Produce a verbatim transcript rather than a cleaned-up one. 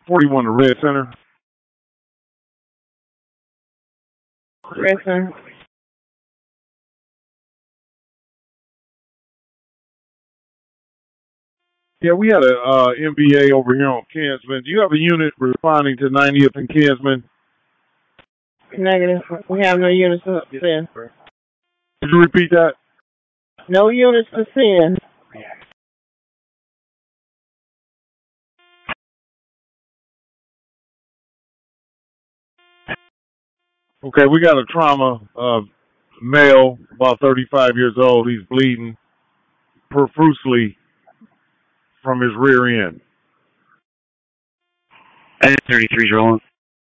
forty-one to Red Center. Red Center. Yeah, we had a uh, M B A over here on Kinsman. Do you have a unit responding to ninetieth and Kinsman? Negative. We have no units to send. Could you repeat that? No units to send. Okay, we got a trauma uh, male, about thirty-five years old. He's bleeding profusely from his rear end. ten thirty-three, rolling.